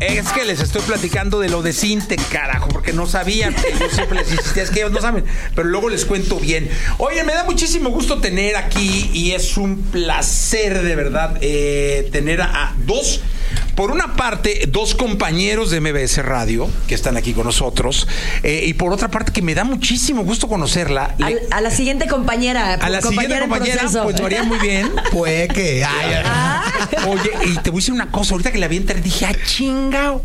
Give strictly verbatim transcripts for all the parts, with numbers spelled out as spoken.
Es que les estoy platicando de lo de Cinte, carajo, porque no sabían. Yo siempre les insistía, es que ellos no saben, pero luego les cuento bien. Oye, me da muchísimo gusto tener aquí y es un placer de verdad eh, tener a, a dos. Por una parte, dos compañeros de M B S Radio que están aquí con nosotros, eh, y por otra parte que me da muchísimo gusto conocerla. A, Le... a la siguiente compañera. A la compañera siguiente compañera, pues lo haría muy bien. Pues que. Ay, ah. Oye, y te voy a decir una cosa, ahorita que la vi entrar dije, ah, chingao.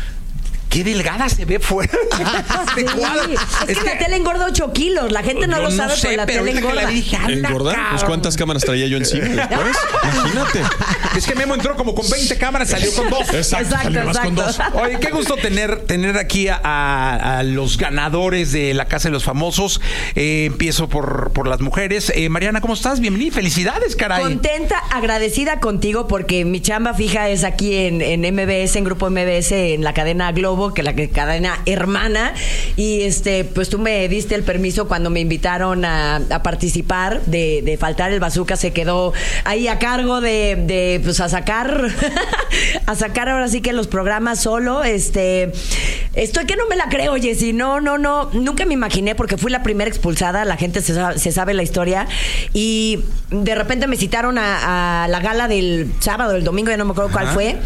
Qué delgada se ve fuera de este cuadro. Sí, es, es que, que la tele engorda ocho kilos. La gente no yo lo sabe, no sé, pero la pero tele engorda. La dije, ¿engorda? Pues ¿cuántas cámaras traía yo encima después? Imagínate. Es que Memo entró como con veinte cámaras, salió con dos. Exacto, exacto, salió más exacto. con dos. Oye, qué gusto tener, tener aquí a, a, a los ganadores de la Casa de los Famosos. Eh, empiezo por, por las mujeres. Eh, Mariana, ¿cómo estás? Bienvenida. Felicidades, caray. Contenta, agradecida contigo porque mi chamba fija es aquí en, en M B S, en Grupo M B S, en la cadena Globo, que la que cadena hermana, y este pues tú me diste el permiso cuando me invitaron a, a participar de, de Faltar el Bazooka. Se quedó ahí a cargo de, de pues a sacar a sacar ahora sí que los programas solo. Este estoy que no me la creo, Jessy. No, no, no, nunca me imaginé, porque fui la primera expulsada. La gente se sabe, se sabe la historia, y de repente me citaron a, a la gala del sábado, del domingo, ya no me acuerdo cuál fue.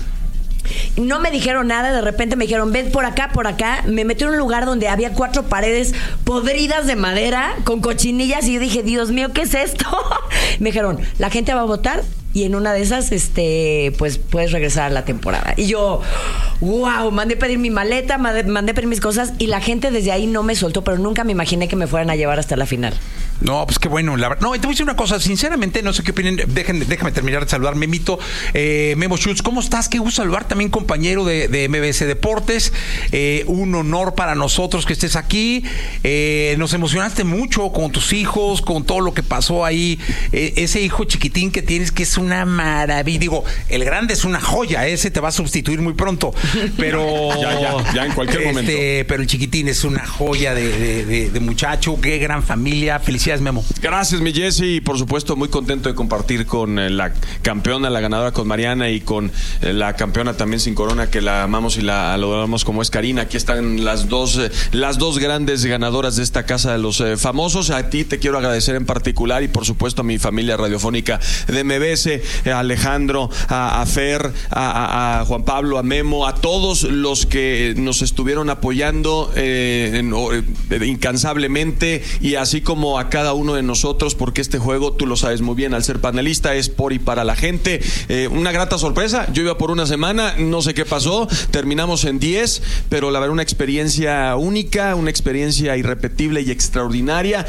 No me dijeron nada, de repente me dijeron, ven por acá, por acá. Me metieron en un lugar donde había cuatro paredes podridas de madera con cochinillas, y yo dije, Dios mío, ¿qué es esto? Me dijeron, la gente va a votar y en una de esas, este, pues puedes regresar a la temporada. Y yo, wow, mandé pedir mi maleta, mandé, mandé pedir mis cosas, y la gente desde ahí no me soltó, pero nunca me imaginé que me fueran a llevar hasta la final. No, pues qué bueno. La... No, te voy a decir una cosa, sinceramente, no sé qué opinen. Dejen, déjame terminar de saludar. Memito, eh, Memo Schultz, ¿cómo estás? Qué gusto saludar, también compañero de, de M B S Deportes. Eh, un honor para nosotros que estés aquí. Eh, nos emocionaste mucho con tus hijos, con todo lo que pasó ahí. Eh, ese hijo chiquitín que tienes, que es una maravilla. Digo, el grande es una joya, ese te va a sustituir muy pronto, pero ya, ya, ya en cualquier este, momento. Pero el chiquitín es una joya de, de, de, de muchacho. Qué gran familia. Felicidades, Memo. Gracias, mi Jessy, y por supuesto muy contento de compartir con eh, la campeona, la ganadora, con Mariana, y con eh, la campeona también sin corona, que la amamos y la adoramos, como es Karina. Aquí están las dos eh, las dos grandes ganadoras de esta Casa de los eh, Famosos. A ti te quiero agradecer en particular, y por supuesto a mi familia radiofónica de M B S, a Alejandro, a, a Fer, a, a, a Juan Pablo, a Memo, a todos los que nos estuvieron apoyando eh, en, eh, incansablemente, y así como a cada uno de nosotros, porque este juego, tú lo sabes muy bien, al ser panelista, es por y para la gente. Eh, una grata sorpresa. Yo iba por una semana, no sé qué pasó, terminamos en diez, pero la verdad una experiencia única, una experiencia irrepetible y extraordinaria,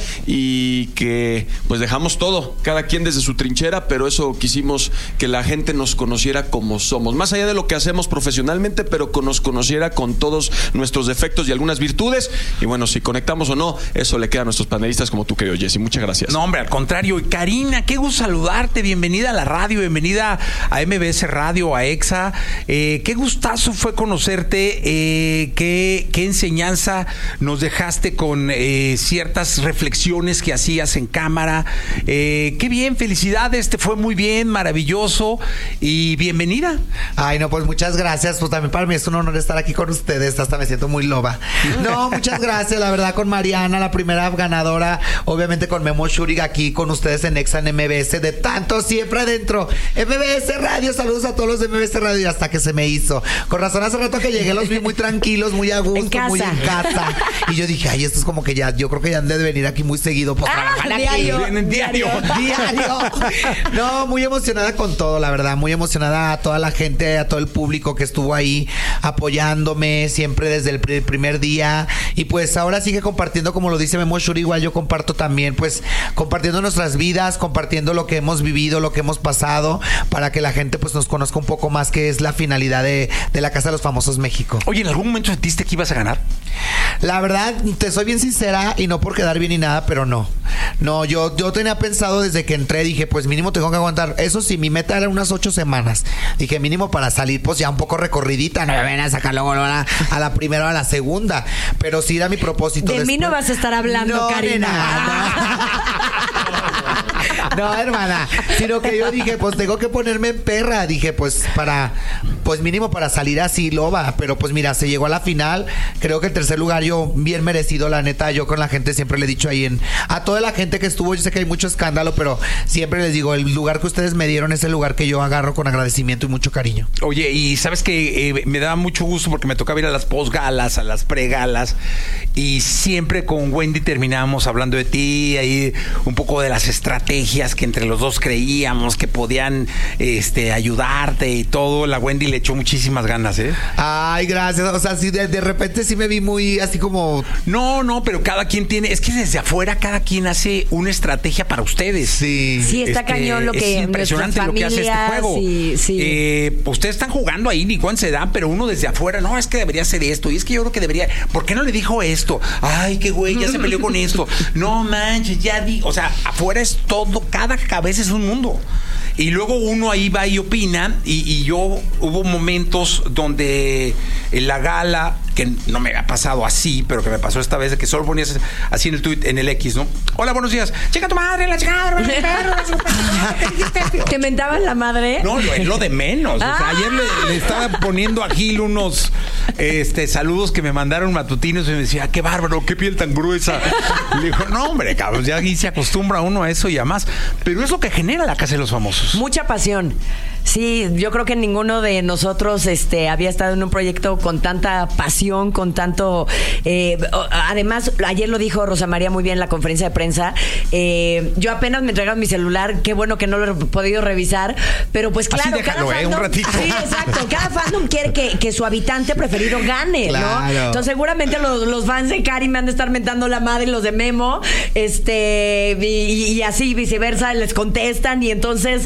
y que pues dejamos todo, cada quien desde su trinchera, pero eso quisimos que la gente nos conociera como somos, más allá de lo que hacemos profesionalmente, pero que nos conociera con todos nuestros defectos y algunas virtudes. Y bueno, si conectamos o no, eso le queda a nuestros panelistas como tú, querido Jessy. Muchas gracias. No, hombre, al contrario. Y Karina, qué gusto saludarte. Bienvenida a la radio, bienvenida a M B S Radio, a EXA. Eh, qué gustazo fue conocerte. Eh, qué, qué enseñanza nos dejaste con eh, ciertas reflexiones que hacías en cámara. Eh, qué bien, felicidades. Te fue muy bien, maravilloso, y bienvenida. Ay, no, pues muchas gracias. Pues también para mí es un honor estar aquí con ustedes. Hasta me siento muy loba. No, muchas gracias. La verdad, con Mariana, la primera ganadora, obviamente con Memo Schultz aquí con ustedes en EXA, en M B S, de tanto siempre adentro. M B S Radio, saludos a todos los de M B S Radio, y hasta que se me hizo. Con razón, hace rato que llegué los vi muy tranquilos, muy a gusto, en casa. muy en casa. Y yo dije, ay, esto es como que ya, yo creo que ya han de venir aquí muy seguido por ah, trabajar diario, aquí. Diario. Diario. No, muy emocionada con todo, la verdad. Muy emocionada a toda la gente, a todo el público que estuvo ahí apoyándome siempre desde el pr- primer día. Y pues ahora sigue compartiendo, como lo dice Memo Schultz, igual yo comparto también, pues compartiendo nuestras vidas, compartiendo lo que hemos vivido, lo que hemos pasado, para que la gente pues nos conozca un poco más, que es la finalidad de, de la Casa de los Famosos México. Oye, ¿en algún momento sentiste que ibas a ganar? La verdad, te soy bien sincera, y no por quedar bien ni nada, pero no. No, yo, yo tenía pensado desde que entré, dije, pues mínimo tengo que aguantar. Eso sí, mi meta era unas ocho semanas. Dije, mínimo para salir pues ya un poco recorridita, no me ven a sacar luego a la, a la primera o a la segunda. Pero sí era mi propósito. De Después... mí no vas a estar hablando, no, Karina. Nena, no. No, hermana, sino que yo dije, pues tengo que ponerme en perra. Dije, pues para, pues mínimo para salir así, loba. Pero pues mira, se llegó a la final. Creo que el tercer lugar yo bien merecido, la neta. Yo con la gente siempre le he dicho ahí en, a toda la gente que estuvo, yo sé que hay mucho escándalo, pero siempre les digo, el lugar que ustedes me dieron es el lugar que yo agarro con agradecimiento y mucho cariño. Oye, y sabes que eh, me da mucho gusto porque me tocaba ir a las posgalas, a las pregalas, y siempre con Wendy terminábamos hablando de ti, ahí un poco de las estrategias que entre los dos creíamos que podían este, ayudarte y todo. La Wendy le echó muchísimas ganas, ¿eh? Ay, gracias. O sea, sí, de, de repente sí me vi muy así como... No, no, pero cada quien tiene... Es que desde afuera cada quien hace una estrategia para ustedes. Sí. Sí, está este, cañón lo que... Es impresionante lo que hace este juego. Sí, sí. Eh, ustedes están jugando ahí, ni cuán se dan, pero uno desde afuera, no, es que debería hacer esto, y es que yo creo que debería... ¿Por qué no le dijo esto? Ay, qué güey, ya se peleó con esto. No manches, ya di... O sea, afuera es todo, cada cabeza es un mundo. Y luego uno ahí va y opina, y, y yo hubo momentos donde en la gala, que no me ha pasado así, pero que me pasó esta vez, de que solo ponías así en el tweet, en el X, ¿no? Hola, buenos días. Chica tu madre, la chica, ¿te mentaban la madre? No, lo, es lo de menos. Ah. O sea, ayer le, le estaba poniendo a Gil unos este, saludos que me mandaron matutinos y me decía, qué bárbaro, qué piel tan gruesa. Le dijo, no, hombre, cabrón, ya aquí se acostumbra uno a eso y a más. Pero es lo que genera la Casa de los Famosos. Mucha pasión. Sí, yo creo que ninguno de nosotros este, había estado en un proyecto con tanta pasión, con tanto... Eh, además, ayer lo dijo Rosa María muy bien en la conferencia de prensa. Eh, yo apenas me entregaron mi celular, qué bueno que no lo he podido revisar, pero pues claro, así déjalo, cada fandom, eh, un ratito. Sí, exacto. Cada fandom quiere que, que su habitante preferido gane, claro. ¿no? Entonces seguramente los, los fans de Cari me han de estar mentando la madre, los de Memo, este y, y así viceversa, les contestan, y entonces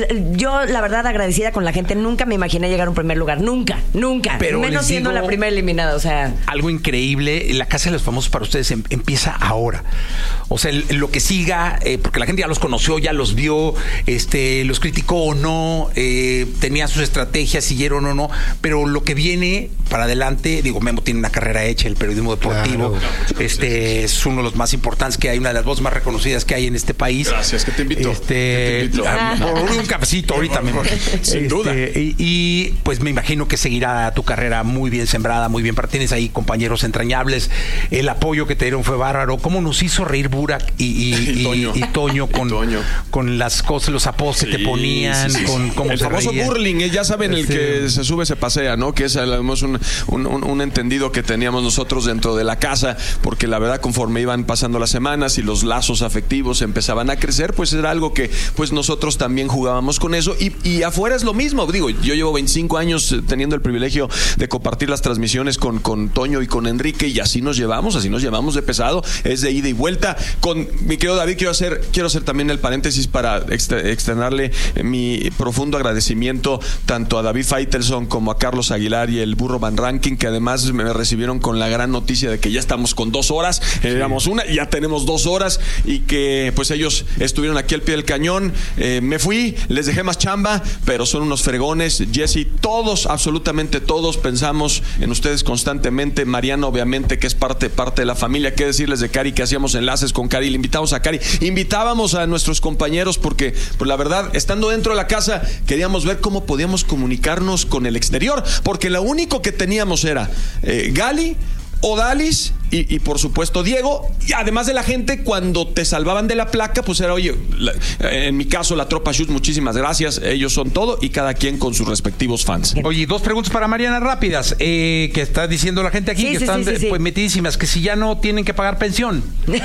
yo la verdad agradecida con la gente, nunca me imaginé llegar a un primer lugar, nunca, nunca, pero menos siendo la primera eliminada, o sea, algo increíble. La Casa de los Famosos para ustedes em, empieza ahora, o sea, el, lo que siga, eh, porque la gente ya los conoció, ya los vio, este, los criticó o no, eh, tenía sus estrategias, siguieron o no, pero lo que viene para adelante, digo, Memo tiene una carrera hecha, el periodismo deportivo, claro. este es uno de los más importantes que hay, una de las voces más reconocidas que hay en este país. Gracias, que te invito. Este, que te invito. Ah, por un cafecito ahorita mismo. Sin este, duda. Y, y pues me imagino que seguirá tu carrera muy bien sembrada, muy bien. Tienes ahí compañeros entrañables. El apoyo que te dieron fue bárbaro. ¿Cómo nos hizo reír Burak y, y, y, y, Toño. y Toño con, Toño con las cosas, los apodos sí, que te ponían? Sí, sí, con, cómo el se famoso reían. burling, eh, ya saben, el sí. que se sube se pasea, ¿no? Que es además un, un, un, un entendido que teníamos nosotros dentro de la casa, porque la verdad, conforme iban pasando las semanas y los lazos afectivos empezaban a crecer, pues era algo que pues nosotros también jugábamos con eso. Y, y afuera es lo mismo. Digo, yo llevo veinticinco años teniendo el privilegio de compartir las transmisiones con, con Toño y con Enrique, y así nos llevamos, así nos llevamos de pesado, es de ida y vuelta. Con mi querido David, quiero hacer, quiero hacer también el paréntesis para externarle mi profundo agradecimiento tanto a David Faitelson como a Carlos Aguilar y el Burro Van Ranking, que además me recibieron con la gran noticia de que ya estamos con dos horas, sí. éramos una, ya tenemos dos horas, y que pues ellos estuvieron aquí al pie del cañón. Eh, me fui, les dejé más chamba, pero son unos fregones. Jessy, todos, absolutamente todos pensamos en ustedes constantemente. Mariana, obviamente, que es parte, parte de la familia. Qué decirles de Cari, que hacíamos enlaces con Cari, le invitamos a Cari, invitábamos a nuestros compañeros, porque pues la verdad, estando dentro de la casa, queríamos ver cómo podíamos comunicarnos con el exterior, porque lo único que teníamos era eh, Gali, Odalis y, y por supuesto Diego, y además de la gente, cuando te salvaban de la placa, pues era, oye, la, en mi caso la Tropa Shoes, muchísimas gracias, ellos son todo, y cada quien con sus respectivos fans. Oye, dos preguntas para Mariana rápidas, eh, que está diciendo la gente aquí, sí, que sí, están sí, sí, pues sí. metidísimas, que si ya no tienen que pagar pensión.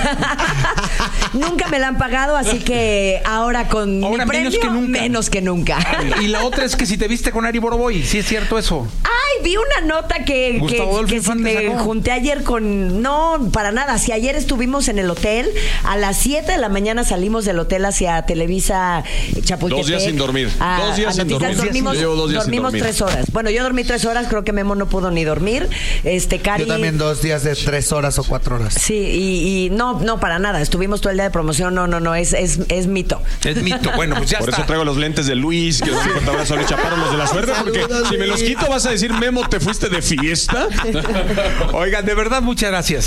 Nunca me la han pagado, así que ahora con ahora mi premio, menos que nunca. Menos que nunca. Y la otra es que si te viste con Ari Boroboy, ¿sí es cierto eso? Ay, vi una nota que, que, que si me sacó. junté ayer con... No, para nada. Si ayer estuvimos en el hotel, a las siete de la mañana salimos del hotel hacia Televisa Chapultepec. Dos días sin dormir. A, dos días sin dormir. Dormimos, Yo dos días dormimos sin dormir. tres horas. Bueno, yo dormí tres horas, creo que Memo no pudo ni dormir. Este, Cari... Yo también dos días de tres horas o cuatro horas. Sí, y, y no, no, para nada. Estuvimos todo el día de promoción. No, no, no, es, es, es mito. Es mito. Bueno, pues ya Por está. eso traigo los lentes de Luis, que los importadores solo chaparon los de la suerte, porque Saludos, si me los Luis. quito vas a decir, Memo, ¿te fuiste de fiesta? Oigan, de verdad, muchas gracias.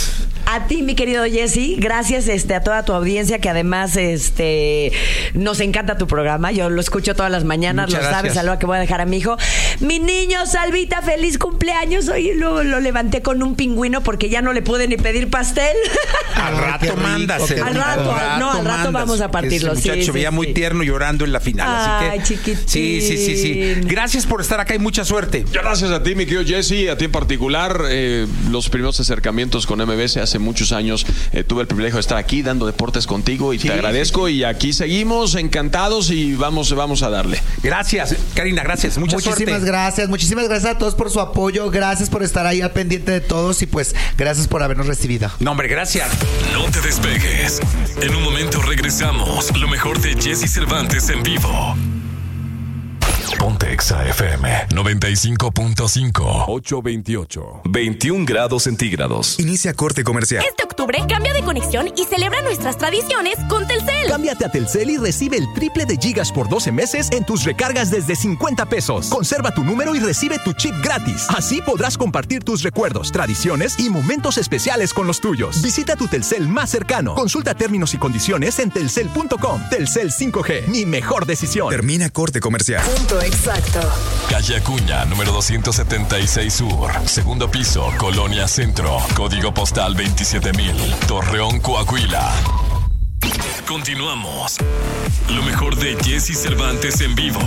A ti, mi querido Jesse, gracias este, a toda tu audiencia que además este, nos encanta tu programa. Yo lo escucho todas las mañanas, Muchas lo sabes, gracias. a lo que voy a dejar a mi hijo. Mi niño, Salvita, feliz cumpleaños. Hoy lo, lo levanté con un pingüino porque ya no le pude ni pedir pastel. Al Ay, rato qué rico, mandas. qué el- Al rato, no, al rato vamos a partirlo, Ese sí, muchacho sí, veía sí. muy tierno llorando en la final. Ay, así que, chiquitín. Sí, sí, sí, sí. Gracias por estar acá y mucha suerte. Gracias a ti, mi querido Jesse, a ti en particular. Eh, los primeros acercamientos con M B S hace muchos años eh, tuve el privilegio de estar aquí dando deportes contigo y Sí, te agradezco. Y aquí seguimos encantados y vamos, vamos a darle. Gracias, Karina, gracias. Mucha Muchísimas suerte. gracias, muchísimas gracias a todos por su apoyo, gracias por estar ahí al pendiente de todos y pues gracias por habernos recibido. No, hombre, gracias. No te despegues. En un momento regresamos. Lo mejor de Jesse Cervantes en vivo. Ponte Exa F M noventa y cinco punto cinco. ocho veintiocho. veintiún grados centígrados. Inicia corte comercial. Este octubre cambia de conexión y celebra nuestras tradiciones con Telcel. Cámbiate a Telcel y recibe el triple de gigas por doce meses en tus recargas desde cincuenta pesos. Conserva tu número y recibe tu chip gratis. Así podrás compartir tus recuerdos, tradiciones y momentos especiales con los tuyos. Visita tu Telcel más cercano. Consulta términos y condiciones en telcel punto com. Telcel cinco G, mi mejor decisión. Termina corte comercial. Punto exacto. Calle Acuña, número doscientos setenta y seis Sur. Segundo piso, Colonia Centro. Código postal veintisiete mil. Torreón, Coahuila. Continuamos. Lo mejor de Jesse Cervantes en vivo.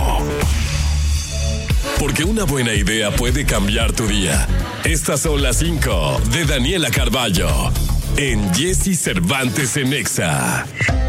Porque una buena idea puede cambiar tu día. Estas son las cinco de Daniela Carballo. En Jesse Cervantes en Exa.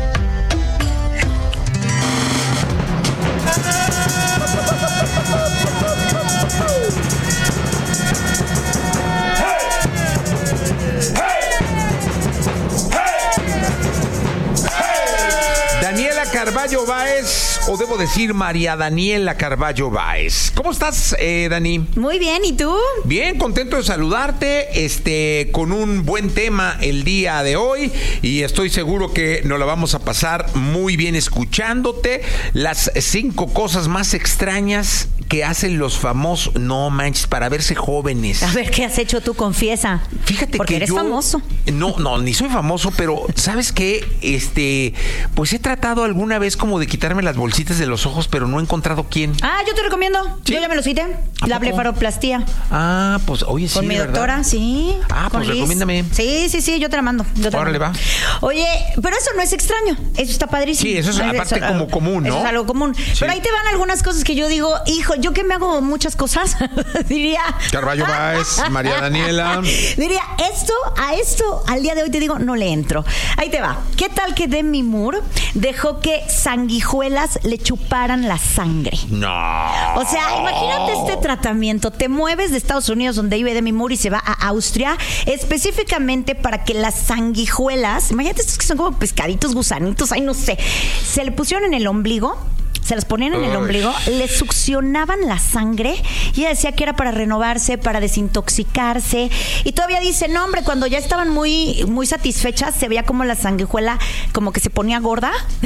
Daniela Carballo Báez, o debo decir María Daniela Carballo Báez. ¿Cómo estás, eh, Dani? Muy bien, ¿y tú? Bien, contento de saludarte, este, con un buen tema el día de hoy y estoy seguro que nos la vamos a pasar muy bien escuchándote. Las cinco cosas más extrañas que hacen los famosos, no manches, para verse jóvenes. A ver, ¿qué has hecho tú? Confiesa. Fíjate Porque que eres yo, famoso. No, no, ni soy famoso, pero ¿sabes qué? Este, pues he tratado alguna vez como de quitarme las bolsitas de los ojos, pero no he encontrado quién. Ah, yo te recomiendo. ¿Sí? Yo ya me los quité. ¿A La poco? blefaroplastía. Ah, pues oye, sí, Con mi ¿verdad? doctora, sí. Ah, con pues Liz. recomiéndame. Sí, sí, sí, yo te la mando. Yo te la Órale, mando. va. Oye, pero eso no es extraño. Eso está padrísimo. Sí, eso es aparte como común, ¿no? Eso es algo común. Sí. Pero ahí te van algunas cosas que yo digo, hijo, yo que me hago muchas cosas, diría. Carballo Báez, María Daniela. Diría, esto, a esto, al día de hoy te digo, no le entro. Ahí te va. ¿Qué tal que Demi Moore dejó que sanguijuelas le chuparan la sangre? No. O sea, imagínate este tratamiento. Te mueves de Estados Unidos, donde vive Demi Moore, y se va a Austria, específicamente para que las sanguijuelas, imagínate estos que son como pescaditos, gusanitos, ay, no sé, se le pusieron en el ombligo. Se las ponían en el Uy. ombligo, le succionaban la sangre y ella decía que era para renovarse, para desintoxicarse. Y todavía dice, no, hombre, cuando ya estaban muy, muy satisfechas, se veía como la sanguijuela como que se ponía gorda.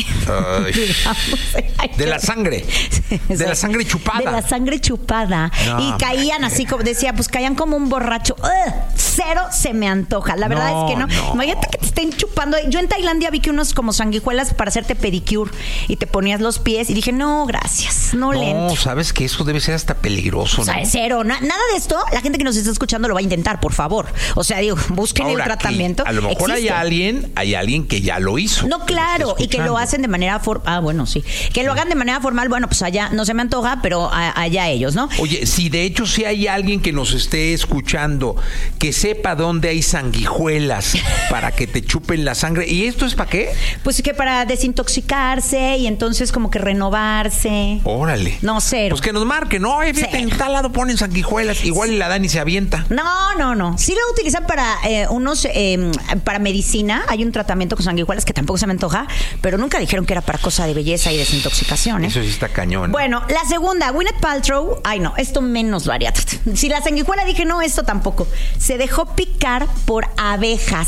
Ay. Digamos. Ay, De la sangre. De la sangre chupada. De la sangre chupada. No, y caían así, como decía, pues caían como un borracho. ¡Ugh! Cero se me antoja. La verdad No, es que no. no. Imagínate que te estén chupando. Yo en Tailandia vi que unos como sanguijuelas para hacerte pedicure y te ponías los pies y dije, no, gracias, no, le No, entro. sabes que eso debe ser hasta peligroso, O ¿no? sea, cero, na- nada de esto, la gente que nos está escuchando lo va a intentar, por favor. O sea, digo, busquen Ahora, el tratamiento. que a lo mejor hay Existe. alguien, hay alguien que ya lo hizo. No, que lo claro, está y que lo escuchando. hacen de manera formal. Ah, bueno, sí. Que lo hagan de manera formal, bueno, pues allá no se me antoja, pero a- allá ellos, ¿no? Oye, si de hecho si hay alguien que nos esté escuchando que sepa dónde hay sanguijuelas para que te chupen la sangre, ¿y esto es para qué? Pues que para desintoxicarse y entonces como que renovarse. Órale. No, cero. Pues que nos marquen, ¿no? Oye, fíjate, en tal lado ponen sanguijuelas, igual y la Dani se avienta. No, no, no. Sí lo utilizan para eh, unos, eh, para medicina. Hay un tratamiento con sanguijuelas que tampoco se me antoja, pero nunca dijeron que era para cosa de belleza y desintoxicación, ¿eh? Eso sí está cañón. Bueno, la segunda, Gwyneth Paltrow. Ay, no, esto menos variado. Si la sanguijuela dije no, esto tampoco. Se dejó picar por abejas.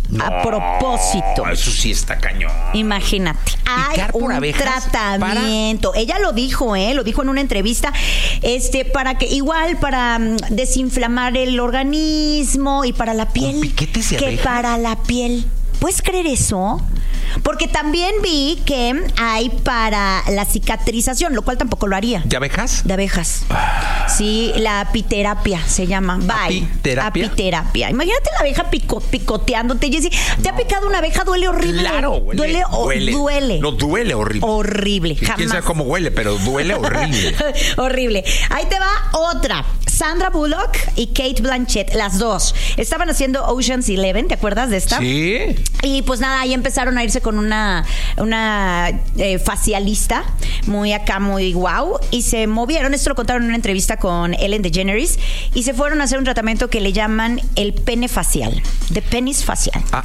a No, propósito. Eso sí está cañón. Imagínate, hay ¿Picar por un abejas tratamiento. Ella lo dijo, ¿eh? Lo dijo en una entrevista, este, para que igual para mm, desinflamar el organismo y para la piel. piquetes de que abeja? para la piel. ¿Puedes creer eso? Porque también vi que hay para la cicatrización, lo cual tampoco lo haría. ¿De abejas? De abejas. Sí, la apiterapia se llama. Bye. ¿Apiterapia? Apiterapia. Imagínate la abeja pico- picoteándote, Jessy. ¿Te ha picado una abeja? Duele horrible. Claro, huele. Duele. o- duele. duele. No, duele horrible. Horrible. Y quién Jamás. sabe cómo huele, pero duele horrible. Horrible. Ahí te va otra. Sandra Bullock y Kate Blanchett, las dos, estaban haciendo Ocean's Eleven, ¿te acuerdas de esta? Sí. Y pues nada, ahí empezaron a irse con una, una eh, facialista, muy acá, muy guau, y se movieron, esto lo contaron en una entrevista con Ellen DeGeneres, y se fueron a hacer un tratamiento que le llaman el pene facial, de penis facial. Ah,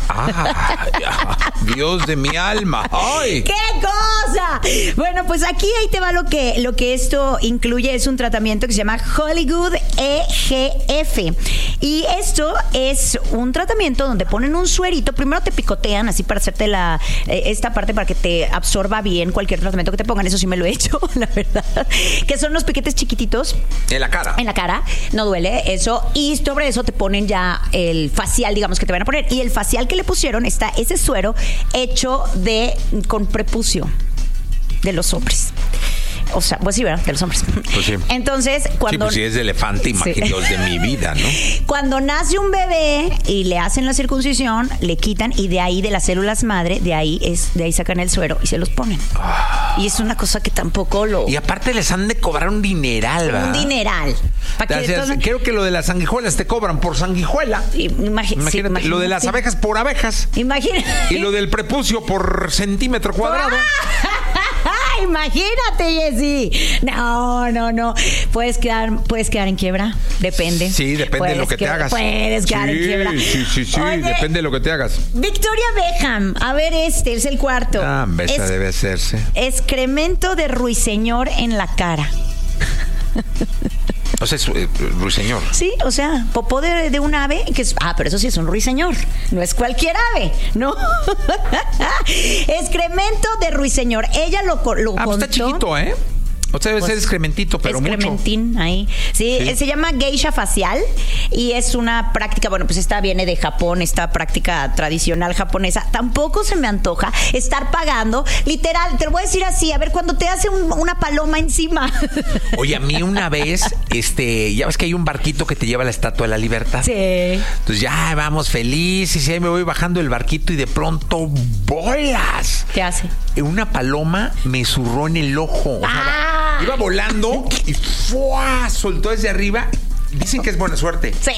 ah, Dios de mi alma. ¡Ay! ¡Qué cosa! Bueno, pues aquí ahí te va lo que, lo que esto incluye. Es un tratamiento que se llama Hollywood E G F. Y esto es un tratamiento donde ponen un suerito. Primero te picotean así para hacerte la eh, esta parte para que te absorba bien cualquier tratamiento que te pongan. Eso sí me lo he hecho, la verdad. Que son unos piquetes chiquititos. En la cara. En la cara, no duele eso. Y sobre eso te ponen ya el facial, digamos, que te van a poner. Y el facial que le pusieron está ese suero hecho de con prepucio de los hombres. O sea, pues sí, ¿verdad? De los hombres. Pues sí. Entonces, cuando... Sí, pues si es de elefante, imaginaos de mi vida, ¿no? Cuando nace un bebé y le hacen la circuncisión, le quitan y de ahí, de las células madre, de ahí es de ahí sacan el suero y se los ponen. Ah. Y es una cosa que tampoco lo... Y aparte les han de cobrar un dineral, ¿verdad? Un dineral. Pa' que O sea, todo- creo que lo de las sanguijuelas te cobran por sanguijuela. Imagi- Imagínate, sí, lo de las imagínate. abejas por abejas. Imagínate. Y lo del prepucio por centímetro cuadrado. Imagínate, Jessy. No, no, no. Puedes quedar, puedes quedar en quiebra. Depende. Sí, depende de Puedes lo que te quedar- hagas. Puedes quedar sí, en quiebra. Sí, sí, sí, Oye, depende de lo que te hagas. Victoria Beckham. A ver, este es el cuarto. Ah, esa Es- debe hacerse. Excremento de ruiseñor en la cara. O sea, es eh, ruiseñor. Sí, o sea, popó de, de un ave que es, ah, pero eso sí es un ruiseñor, no es cualquier ave, ¿no? Excremento de ruiseñor. Ella lo, co- lo Ah, pues contó. está chiquito, ¿eh? O sea, debe Pues, ser excrementito, pero mucho. excrementín ahí. Sí, Sí. eh, se llama geisha facial y es una práctica, bueno, pues esta viene de Japón, esta práctica tradicional japonesa. Tampoco se me antoja estar pagando, literal, te lo voy a decir así, a ver, cuando te hace un- una paloma encima. Oye, a mí una vez, este, ya ves que hay un barquito que te lleva a la Estatua de la Libertad. Sí. Entonces ya vamos felices y ahí me voy bajando el barquito y de pronto ¡bolas! ¿Qué hace? Una paloma me zurró en el ojo. O sea, ¡Ah! iba volando y ¡fua! Soltó desde arriba. Dicen que es buena suerte. Sí.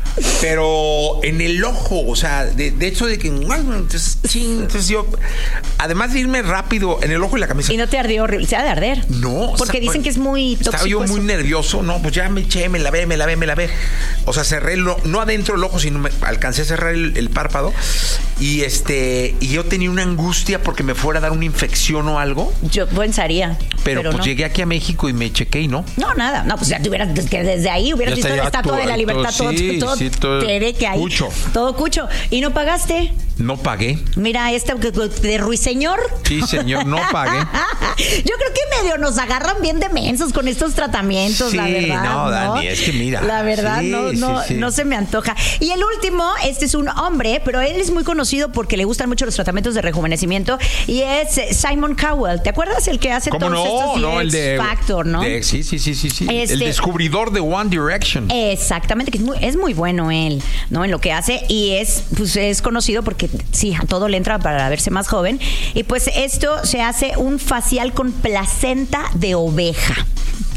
Pero en el ojo, o sea, de, de hecho de que entonces, ching, entonces yo, además de irme rápido en el ojo y la camisa. Y no te ardió horrible, se ha de arder. No, Porque o sea, dicen bueno, que es muy tóxico. estaba yo muy eso. nervioso, no, pues ya me eché, me lavé, me lavé, me lavé. O sea, cerré lo, no adentro el ojo, sino me alcancé a cerrar el, el párpado. Y este, y yo tenía una angustia porque me fuera a dar una infección o algo. Yo pensaría. Pero, Pero, pues no. llegué aquí a México y me chequé y no. No, nada. No, pues ya te hubieras, que desde ahí hubieras Ya está, visto la ya estatua todo- de la libertad, todo- todo, sí, todo, sí, todo tere que hay. cucho. Todo cucho. Y no pagaste. No pagué. Mira, este de ruiseñor. Sí, señor, no pagué. Yo creo que medio nos agarran bien de mensos con estos tratamientos, Sí, la verdad. no, Dani, es que mira. La verdad, Sí, no, no, sí, sí. no se me antoja. Y el último, este es un hombre, pero él es muy conocido porque le gustan mucho los tratamientos de rejuvenecimiento y es eh, Simon Cowell. ¿Te acuerdas? El que hace ¿Cómo todos no? estos No, el de X Factor, ¿no? de- sí, sí, sí, sí, sí. Este- El descubridor de One Direction. Exactamente, que es muy, es muy bueno él, ¿no? En lo que hace y es, pues, es conocido porque sí, a todo le entra para verse más joven. Y pues esto se hace un facial con placenta de oveja.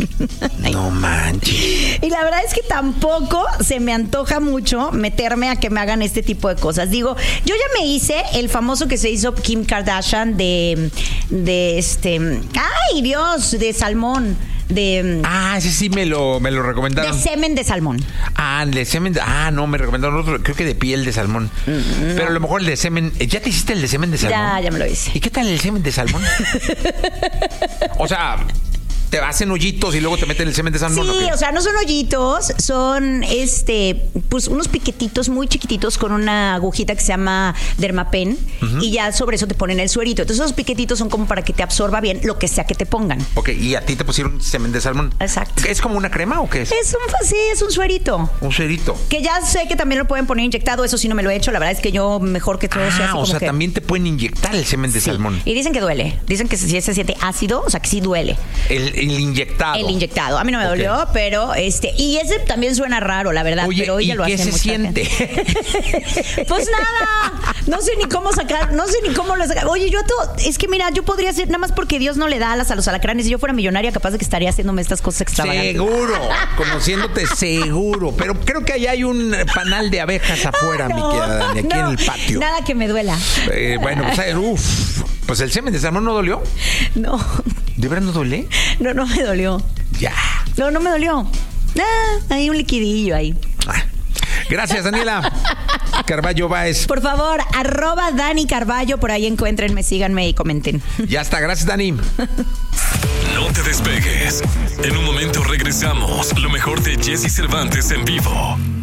No manches. Y la verdad es que tampoco se me antoja mucho meterme a que me hagan este tipo de cosas. Digo, yo ya me hice el famoso que se hizo Kim Kardashian de, de este, ay Dios, de salmón, de, Ah, ese sí me lo, me lo de recomendaron. semen de salmón. Ah, el de semen. de- Ah, no, me recomendaron otro. Creo que de piel de salmón. Pero a lo mejor el de semen. ¿Ya te hiciste el de semen de salmón? Ya, ya me lo hice. ¿Y qué tal el semen de salmón? O sea, te hacen hoyitos y luego te meten el semen de salmón. Sí, ¿o qué? o sea, no son hoyitos, son este, pues unos piquetitos muy chiquititos con una agujita que se llama Dermapen uh-huh. y ya sobre eso te ponen el suerito. Entonces esos piquetitos son como para que te absorba bien lo que sea que te pongan. Ok, y a ti te pusieron semen de salmón. Exacto. ¿Es como una crema o qué es? Es un, sí, es un suerito. Un suerito. Que ya sé que también lo pueden poner inyectado, eso sí no me lo he hecho, la verdad es que yo mejor que todo ah, sea así o como sea, que... también te pueden inyectar el semen de sí. salmón. Y dicen que duele, dicen que si se siente ácido, o sea que sí duele. El, el inyectado. El inyectado, a mí no me okay. dolió, pero este, y ese también suena raro, la verdad, Oye, pero ella ¿y lo qué hace se mucha siente? Gente. Pues nada, no sé ni cómo sacar, no sé ni cómo lo sacar. Oye, yo todo, es que mira, yo podría ser, nada más porque Dios no le da alas a los alacranes, si yo fuera millonaria, capaz de que estaría haciéndome estas cosas extravagantes. Seguro, conociéndote seguro, pero creo que allá hay un panal de abejas afuera, ah, no, mi querida Dani, aquí no, en el patio. Nada que me duela. Eh, bueno, pues, uf, pues el semen de salmón no dolió. No. ¿De verdad no duele? No, no me dolió. Ya. No, no me dolió. Ah, hay un liquidillo ahí. Ah. Gracias, Daniela. Carballo Báez. Por favor, arroba Dani Carballo, por ahí encuéntrenme, síganme y comenten. Ya está, gracias, Dani. No te despegues. En un momento regresamos. Lo mejor de Jessy Cervantes en vivo.